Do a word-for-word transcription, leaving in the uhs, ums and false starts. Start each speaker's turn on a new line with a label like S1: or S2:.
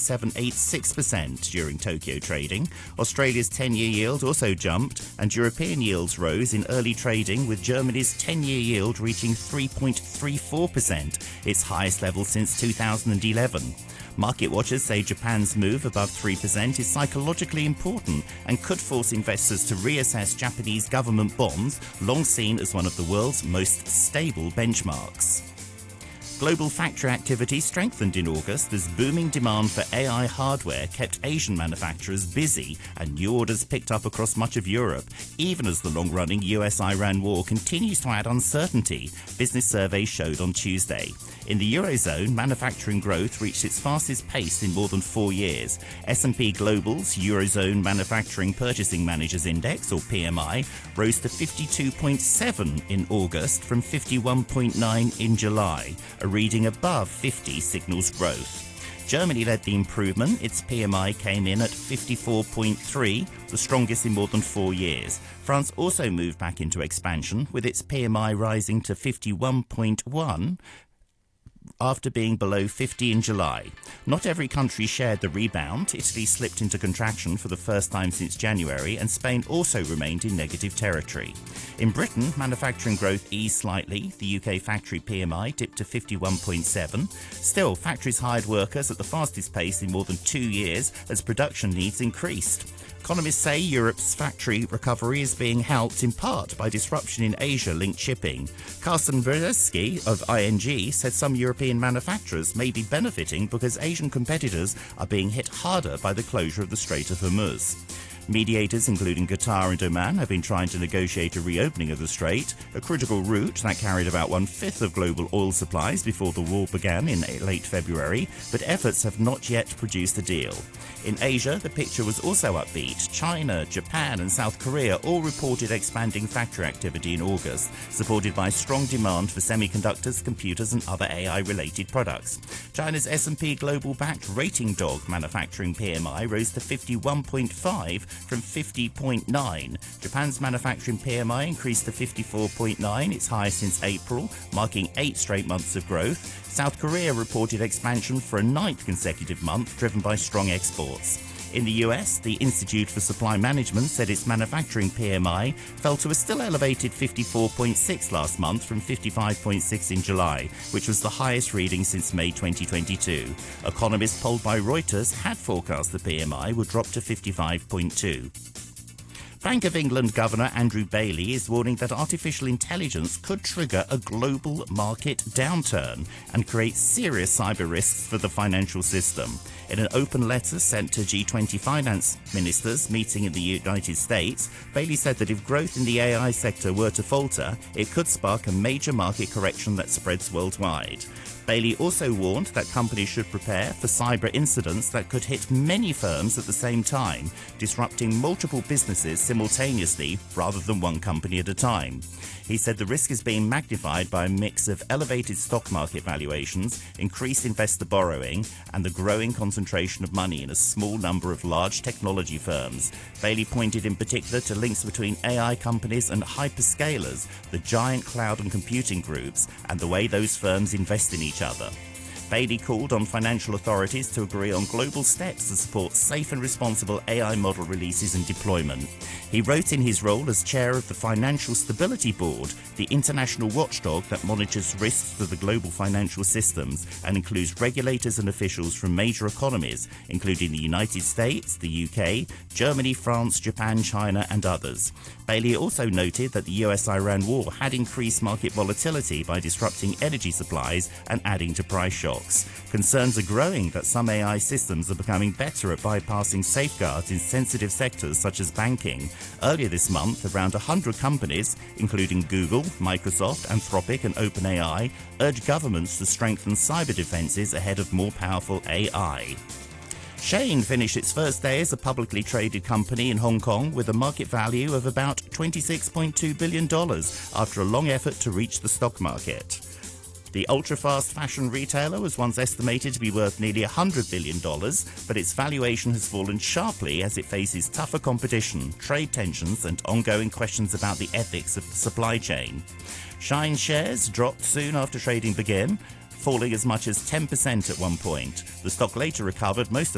S1: seven eight six percent during Tokyo trading. Australia's ten-year yield also jumped, and European yields rose in early trading, with Germany's ten-year yield reaching three point three four percent, its highest level since two thousand eleven. Market watchers say Japan's move above three percent is psychologically important and could force investors to reassess Japanese government bonds, long seen as one of the world's most stable benchmarks. Global factory activity strengthened in August as booming demand for A I hardware kept Asian manufacturers busy, and new orders picked up across much of Europe, even as the long-running U S Iran war continues to add uncertainty, business surveys showed on Tuesday. In the Eurozone, manufacturing growth reached its fastest pace in more than four years. S and P Global's Eurozone Manufacturing Purchasing Managers Index, or P M I, rose to fifty-two point seven in August from fifty-one point nine in July. A reading above fifty signals growth. Germany led the improvement. Its P M I came in at fifty-four point three, the strongest in more than four years. France also moved back into expansion, with its P M I rising to fifty-one point one, after being below fifty in July. Not every country shared the rebound. Italy slipped into contraction for the first time since January, and Spain also remained in negative territory. In Britain, manufacturing growth eased slightly. The U K factory P M I dipped to fifty-one point seven. Still, factories hired workers at the fastest pace in more than two years as production needs increased. Economists say Europe's factory recovery is being helped in part by disruption in Asia-linked shipping. Carsten Brzezinski of I N G said some European manufacturers may be benefiting because Asian competitors are being hit harder by the closure of the Strait of Hormuz. Mediators, including Qatar and Oman, have been trying to negotiate a reopening of the strait, a critical route that carried about one-fifth of global oil supplies before the war began in late February, but efforts have not yet produced a deal. In Asia, the picture was also upbeat. China, Japan and South Korea all reported expanding factory activity in August, supported by strong demand for semiconductors, computers and other A I-related products. China's S and P Global-backed Rating Dog manufacturing P M I rose to fifty-one point five from fifty point nine. Japan's manufacturing P M I increased to fifty-four point nine, its highest since April, marking eight straight months of growth. South Korea reported expansion for a ninth consecutive month, driven by strong exports. In the U S, the Institute for Supply Management said its manufacturing P M I fell to a still elevated fifty-four point six last month from fifty-five point six in July, which was the highest reading since May twenty twenty-two. Economists polled by Reuters had forecast the P M I would drop to fifty-five point two. Bank of England Governor Andrew Bailey is warning that artificial intelligence could trigger a global market downturn and create serious cyber risks for the financial system. In an open letter sent to G twenty finance ministers meeting in the United States, Bailey said that if growth in the A I sector were to falter, it could spark a major market correction that spreads worldwide. Bailey also warned that companies should prepare for cyber incidents that could hit many firms at the same time, disrupting multiple businesses simultaneously rather than one company at a time. He said the risk is being magnified by a mix of elevated stock market valuations, increased investor borrowing, and the growing concentration of money in a small number of large technology firms. Bailey pointed in particular to links between A I companies and hyperscalers, the giant cloud and computing groups, and the way those firms invest in each other. Bailey called on financial authorities to agree on global steps to support safe and responsible A I model releases and deployment. He wrote in his role as chair of the Financial Stability Board, the international watchdog that monitors risks to the global financial systems and includes regulators and officials from major economies, including the United States, the U K, Germany, France, Japan, China, and others. Bailey also noted that the U S Iran war had increased market volatility by disrupting energy supplies and adding to price shocks. Concerns are growing that some A I systems are becoming better at bypassing safeguards in sensitive sectors such as banking. Earlier this month, around one hundred companies, including Google, Microsoft, Anthropic and OpenAI, urged governments to strengthen cyber defenses ahead of more powerful A I. Shein finished its first day as a publicly traded company in Hong Kong with a market value of about twenty-six point two billion dollars after a long effort to reach the stock market. The ultra-fast fashion retailer was once estimated to be worth nearly one hundred billion dollars, but its valuation has fallen sharply as it faces tougher competition, trade tensions and ongoing questions about the ethics of the supply chain. Shein shares dropped soon after trading began, falling as much as ten percent at one point. The stock later recovered most of